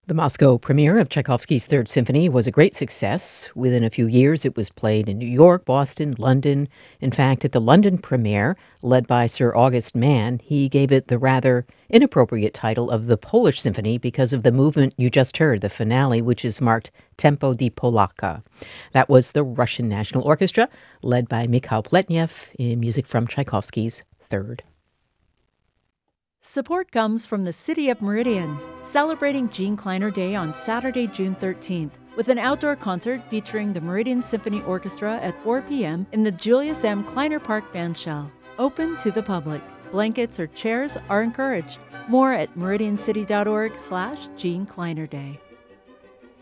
The Moscow premiere of Tchaikovsky's Third Symphony was a great success. Within a few years, it was played in New York, Boston, London. In fact, at the London premiere, led by Sir August Mann, he gave it the rather inappropriate title of the Polish Symphony because of the movement you just heard, the finale, which is marked Tempo di Polacca. That was the Russian National Orchestra, led by Mikhail Pletnev, in music from Tchaikovsky's Third. Support comes from the City of Meridian, celebrating Gene Kleiner Day on Saturday, June 13th, with an outdoor concert featuring the Meridian Symphony Orchestra at 4 p.m. in the Julius M. Kleiner Park Bandshell. Open to the public. Blankets or chairs are encouraged. More at meridiancity.org/Gene Kleiner Day.